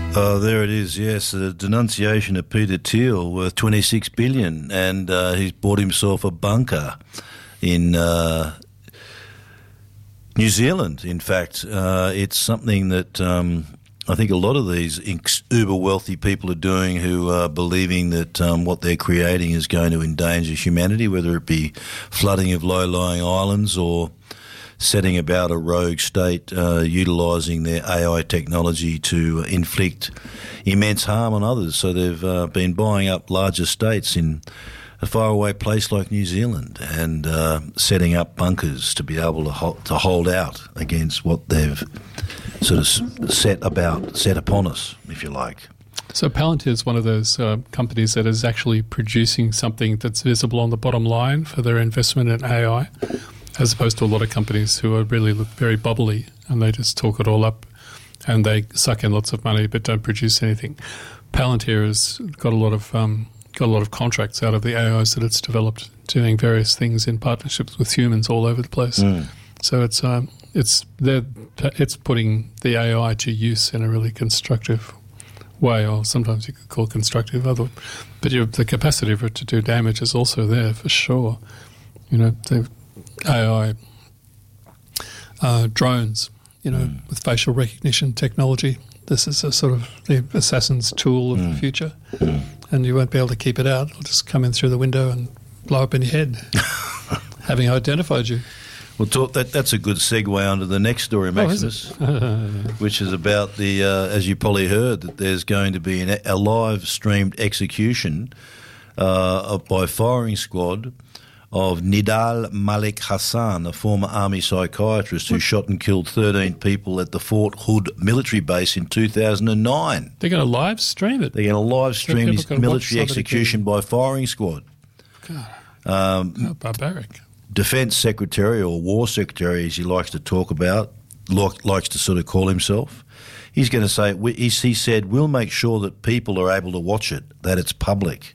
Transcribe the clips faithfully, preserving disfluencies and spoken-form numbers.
Oh, there it is, yes, the denunciation of Peter Thiel worth twenty-six billion dollars, and uh, he's bought himself a bunker in uh, New Zealand. In fact, uh, it's something that um, I think a lot of these uber-wealthy people are doing, who are believing that um, what they're creating is going to endanger humanity, whether it be flooding of low-lying islands or setting about a rogue state uh, utilising their A I technology to inflict immense harm on others. So they've uh, been buying up large estates in a faraway place like New Zealand and uh, setting up bunkers to be able to, ho- to hold out against what they've sort of set about, set upon us, if you like. So Palantir is one of those uh, companies that is actually producing something that's visible on the bottom line for their investment in A I, as opposed to a lot of companies who are really look very bubbly and they just talk it all up and they suck in lots of money but don't produce anything. Palantir has got a lot of um, got a lot of contracts out of the A Is that it's developed, doing various things in partnerships with humans all over the place. Mm. So it's um, it's they're, it's putting the A I to use in a really constructive way, or sometimes you could call it constructive, other, but you, the capacity for it to do damage is also there for sure. You know, they've A I uh, drones, you know, mm. with facial recognition technology. This is a sort of the assassin's tool of mm. the future, mm. and you won't be able to keep it out. It'll just come in through the window and blow up in your head, having identified you. Well, talk, that that's a good segue onto the next story, Maximus, oh, is which is about the, uh, as you probably heard, that there's going to be an, a live-streamed execution uh, by firing squad of Nidal Malik Hassan, a former army psychiatrist who what? shot and killed thirteen people at the Fort Hood military base in two thousand nine. They're going to live stream it? They're going to live stream his military execution by firing squad. God, um, how barbaric. Defence Secretary, or War Secretary as he likes to talk about, likes to sort of call himself, he's going to say, he said, we'll make sure that people are able to watch it, that it's public.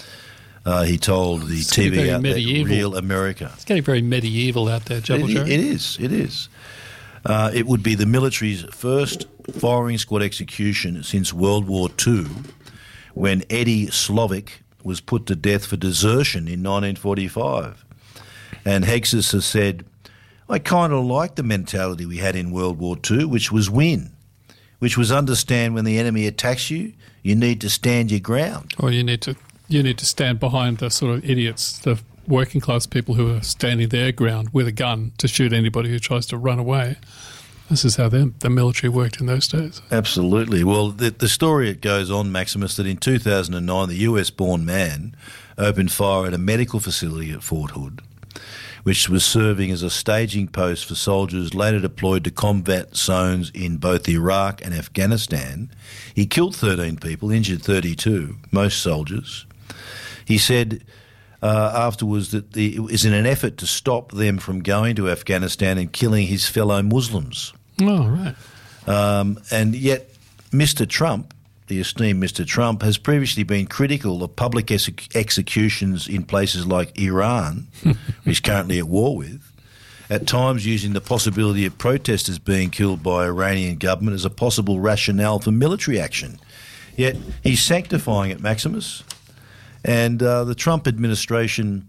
Uh, he told the it's T V outlet medieval. Real America. It's getting very medieval out there, Jabal It, Joe. it is, it is. Uh, it would be the military's first firing squad execution since World War Two, when Eddie Slovic was put to death for desertion in nineteen forty-five. And Hexas has said, I kind of like the mentality we had in World War Two, which was win, which was understand when the enemy attacks you, you need to stand your ground. Or you need to you need to stand behind the sort of idiots, the working class people who are standing their ground with a gun to shoot anybody who tries to run away. This is how the, the military worked in those days. Absolutely. Well, the, the story it goes on, Maximus, that in two thousand nine, the U S-born man opened fire at a medical facility at Fort Hood, which was serving as a staging post for soldiers later deployed to combat zones in both Iraq and Afghanistan. He killed thirteen people, injured thirty-two, most soldiers. He said uh, afterwards that the, it was in an effort to stop them from going to Afghanistan and killing his fellow Muslims. Oh, right. Um, and yet Mister Trump, the esteemed Mister Trump, has previously been critical of public ex- executions in places like Iran, which he's currently at war with, at times using the possibility of protesters being killed by Iranian government as a possible rationale for military action. Yet he's sanctifying it, Maximus. And uh, the Trump administration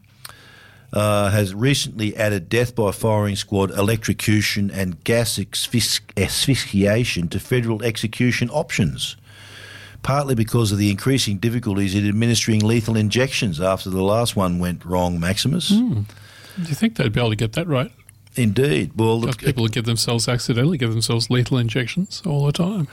uh, has recently added death by firing squad, electrocution and gas asphyxi- asphyxiation to federal execution options, partly because of the increasing difficulties in administering lethal injections after the last one went wrong, Maximus. Mm. Do you think they'd be able to get that right? Indeed. Well, look, people give themselves accidentally give themselves lethal injections all the time.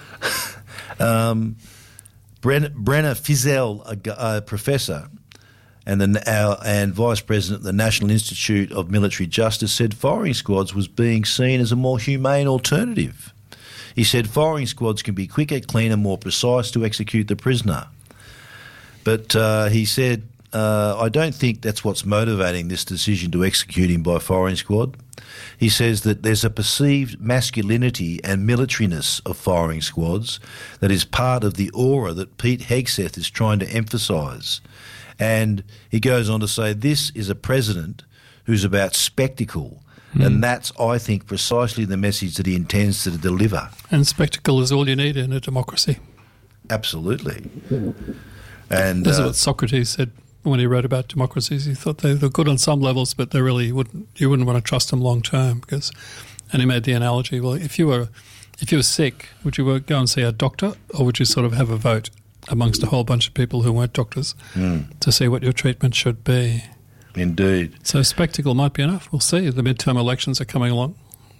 um, Brenna, Brenna Fizel, a, a professor and, the, our, and vice president of the National Institute of Military Justice, said firing squads was being seen as a more humane alternative. He said firing squads can be quicker, cleaner, more precise to execute the prisoner. But uh, he said, uh, I don't think that's what's motivating this decision to execute him by firing squad. He says that there's a perceived masculinity and militariness of firing squads that is part of the aura that Pete Hegseth is trying to emphasise. And he goes on to say this is a president who's about spectacle. Mm. And that's, I think, precisely the message that he intends to deliver. And spectacle is all you need in a democracy. absolutely. And this is uh, what Socrates said when he wrote about democracies. He thought they were good on some levels, but they really wouldn't. You wouldn't want to trust them long term because. And he made the analogy: well, if you were, if you were sick, would you go and see a doctor, or would you sort of have a vote amongst a whole bunch of people who weren't doctors mm. to see what your treatment should be? Indeed. So spectacle might be enough. We'll see. The midterm elections are coming along.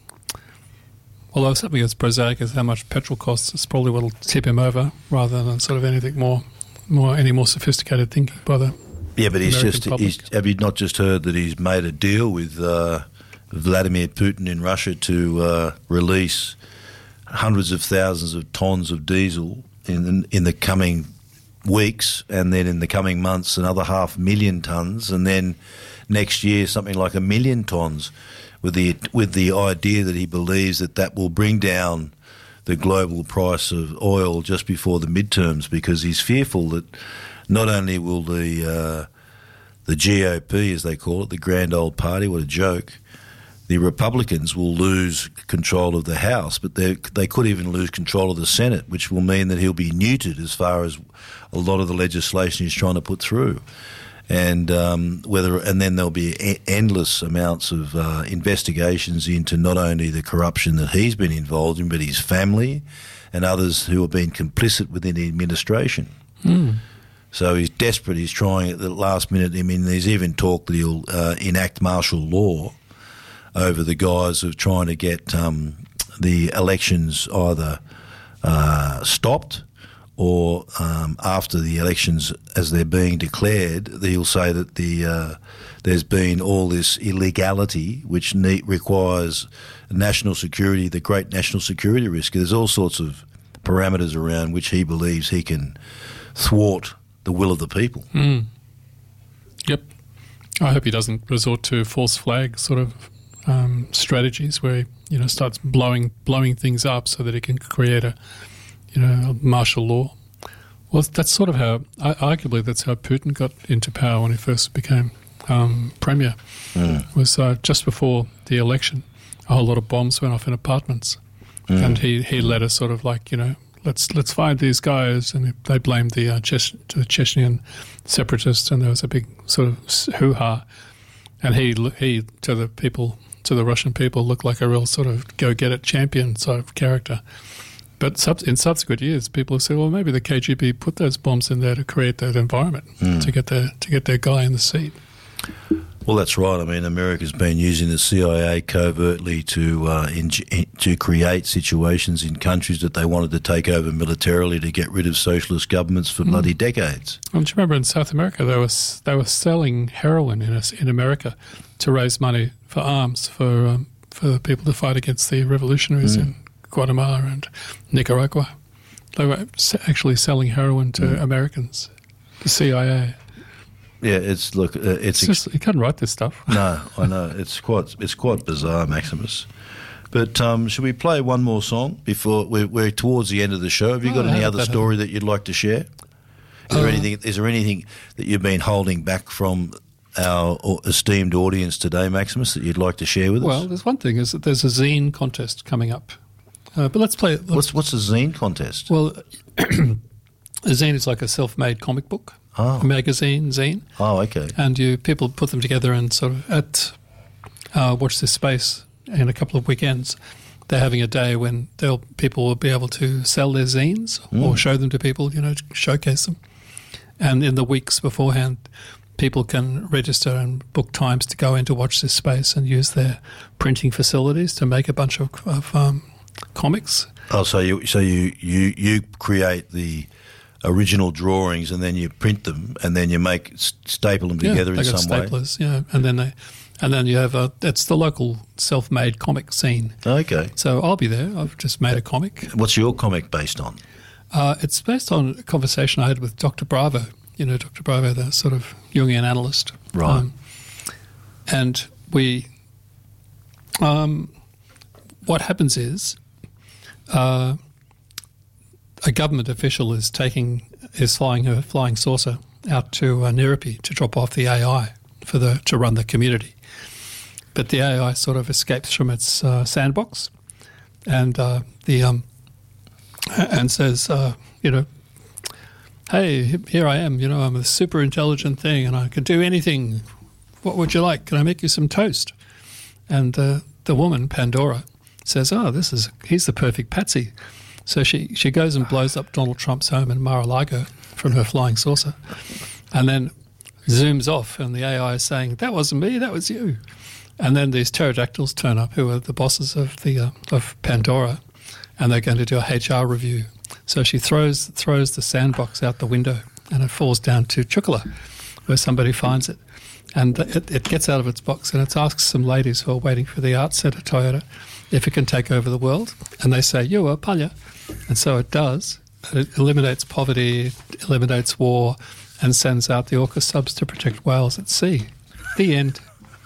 Although something as prosaic as how much petrol costs is probably what will tip him over, rather than sort of anything more, more any more sophisticated thinking by the yeah. But he's American just public. he's, have you not just heard that he's made a deal with uh, Vladimir Putin in Russia to uh, release hundreds of thousands of tons of diesel in the, in the coming weeks, and then in the coming months another half million tons, and then next year something like a million tons. With the with the idea that he believes that that will bring down the global price of oil just before the midterms, because he's fearful that not only will the uh, the G O P, as they call it, the Grand Old Party, what a joke, the Republicans will lose control of the House, but they they could even lose control of the Senate, which will mean that he'll be neutered as far as a lot of the legislation he's trying to put through. And um, whether, and then there'll be e- endless amounts of uh, investigations into not only the corruption that he's been involved in, but his family and others who have been complicit within the administration. Mm. So he's desperate. He's trying at the last minute. I mean, there's even talk that he'll uh, enact martial law over the guise of trying to get um, the elections either uh, stopped, or um, after the elections as they're being declared, he'll say that the uh, there's been all this illegality which need, requires national security, the great national security risk. There's all sorts of parameters around which he believes he can thwart the will of the people. Mm. Yep. I hope he doesn't resort to false flag sort of um, strategies where he, you know, starts blowing blowing things up so that he can create a you know, martial law. Well, that's sort of how, arguably, that's how Putin got into power when he first became um, premier. Mm. It was uh, just before the election, a whole lot of bombs went off in apartments, mm. and he, he led a sort of like, you know, let's let's find these guys, and they blamed the uh, Chech- the Chechnyan separatists, and there was a big sort of hoo-ha, and he he to the people, to the Russian people, looked like a real sort of go-get-it champion sort of character. But sub- in subsequent years, people have said, well, maybe the K G B put those bombs in there to create that environment, mm. to get their to get their guy in the seat. Well, that's right. I mean, America's been using the C I A covertly to uh, in, to create situations in countries that they wanted to take over militarily to get rid of socialist governments for mm. bloody decades. Well, do you remember in South America, they were they were selling heroin in a, in America to raise money for arms for um, for people to fight against the revolutionaries mm. in Guatemala and Nicaragua. They were actually selling heroin to mm. Americans, the C I A. Yeah, it's look, uh, it's, it's just ex- you can't write this stuff. No, I know it's quite it's quite bizarre, Maximus. But um, should we play one more song before we're, we're towards the end of the show? Have you got oh, any other story that you'd like to share? Is uh, there anything? Is there anything that you've been holding back from our esteemed audience today, Maximus, that you'd like to share with us? Well, there's one thing: is that there's a zine contest coming up. Uh, but let's play. Let's, what's what's a zine contest? Well, a zine is like a self-made comic book, oh. a magazine zine. Oh, okay. And you people put them together and sort of at uh, Watch This Space in a couple of weekends. They're having a day when they'll people will be able to sell their zines mm. or show them to people, you know, showcase them. And in the weeks beforehand, people can register and book times to go into Watch This Space and use their printing facilities to make a bunch of, of um, comics. Oh, so you so you, you you create the original drawings and then you print them and then you make staple them together yeah, in got some staplers, way. Yeah, and then they, and then you have a that's the local self-made comic scene. Okay. So I'll be there. I've just made a comic. What's your comic based on? Uh, it's based on a conversation I had with Doctor Bravo. You know, Doctor Bravo, the sort of Jungian analyst. Right. Um, and we, um, what happens is. Uh, a government official is taking is flying her flying saucer out to uh, Nairobi to drop off the A I for the to run the community, but the A I sort of escapes from its uh, sandbox, and uh, the um, and says, uh, you know, hey, here I am, you know, I'm a super intelligent thing and I can do anything. What would you like? Can I make you some toast? And uh, the woman, Pandora, says, oh, this is he's the perfect patsy. So she, she goes and blows up Donald Trump's home in Mar-a-Lago from her flying saucer and then zooms off and the A I is saying, that wasn't me, that was you. And then these pterodactyls turn up, who are the bosses of the uh, of Pandora, and they're going to do a H R review. So she throws throws the sandbox out the window and it falls down to Chukula, where somebody finds it. And it, it gets out of its box and it asks some ladies who are waiting for the Art Centre Toyota if it can take over the world. And they say, you are Palya. And so it does. It eliminates poverty, it eliminates war, and sends out the AUKUS subs to protect whales at sea. The end.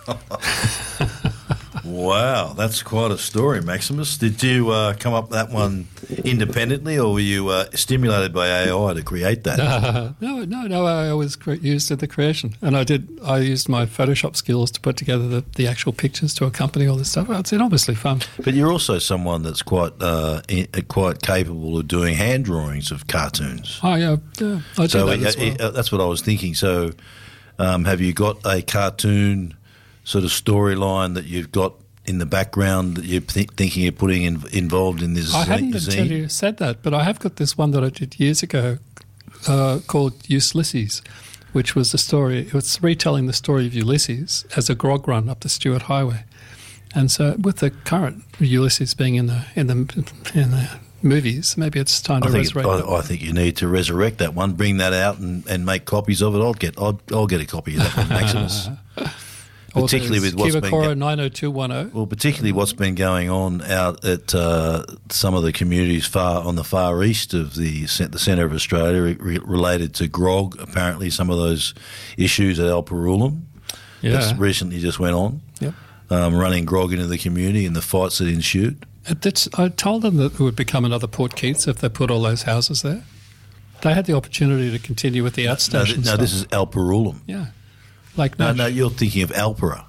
Wow, that's quite a story, Maximus. Did you uh, come up with that one independently, or were you uh, stimulated by A I to create that? Uh, no, no, no. I was cre- used in the creation, and I did. I used my Photoshop skills to put together the, the actual pictures to accompany all this stuff. It's enormously fun. But you're also someone that's quite uh, in, quite capable of doing hand drawings of cartoons. Oh yeah, yeah I do so that uh, as well. uh, that's what I was thinking. So, um, have you got a cartoon sort of storyline that you've got in the background that you're th- thinking of putting in, involved in this I hadn't zine? until you said that, but I have got this one that I did years ago uh, called Ulysses, which was the story. It was retelling the story of Ulysses as a grog run up the Stuart Highway, and so with the current Ulysses being in the in the in the movies, maybe it's time to I think, resurrect I, that. I think you need to resurrect that one, bring that out, and, and make copies of it. I'll get I'll, I'll get a copy of that one, Maximus. Particularly with what's been Kivakora nine oh two one oh. Well, particularly what's been going on out at uh, some of the communities far on the far east of the the centre of Australia, re- related to grog. Apparently, some of those issues at Alparulam Yeah. that's recently just went on, Yep. um, running grog into the community and the fights that ensued. It's, I told them that it would become another Port Keats if they put all those houses there. They had the opportunity to continue with the No, outstation th- no stuff. this is Alparulam. Yeah. Lake No, Nash. no, you're thinking of Alpera.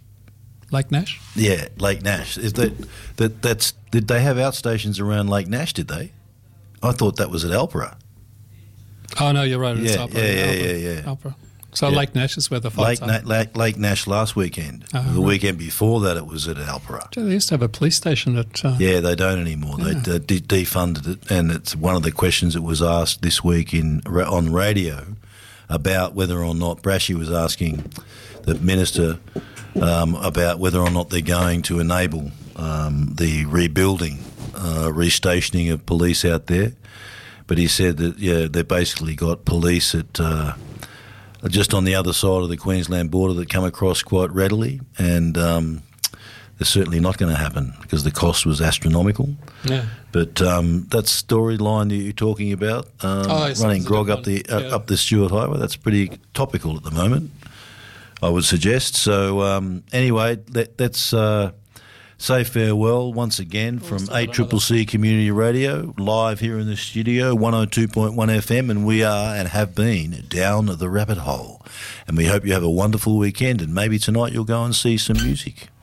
Lake Nash? Yeah, Lake Nash. Is that that that's did they have outstations around Lake Nash? Did they? I thought that was at Alpera. Oh, no, you're right. It's Yeah, Alpera. yeah, yeah, Alpera. yeah, yeah. Alpera. So Yeah. Lake Nash is where the Lake, fights Na- are. Lake, Lake Nash last weekend. Oh, the right. weekend before that, it was at Alpera. They used to have a police station at... Uh, Yeah, they don't anymore. They Yeah. uh, de- defunded it, and it's one of the questions that was asked this week in ra- on radio about whether or not Brashy was asking the minister um, about whether or not they're going to enable um, the rebuilding, uh, restationing of police out there. But he said that yeah, they basically got police at uh, just on the other side of the Queensland border that come across quite readily, and um, they're certainly not going to happen because the cost was astronomical. Yeah. But um, that storyline that you're talking about, um, Oh, yes, running that's a good grog up one. the uh, Yeah. up the Stuart Highway, that's pretty topical at the moment, I would suggest. So um, anyway, let, let's uh, say farewell once again from still A got C C C Community Radio, live here in the studio, one oh two point one F M, and we are and have been down the rabbit hole. And we hope you have a wonderful weekend, and maybe tonight you'll go and see some music.